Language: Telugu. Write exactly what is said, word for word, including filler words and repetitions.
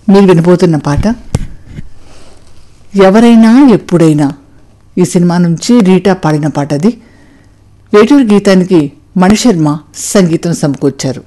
మీరు వినబోతున్న పాట ఎవరైనా ఎప్పుడైనా ఈ సినిమా నుంచి రీటా పాడిన పాట. అది వేటూరు గీతానికి మణిశర్మ సంగీతం సమకూర్చారు.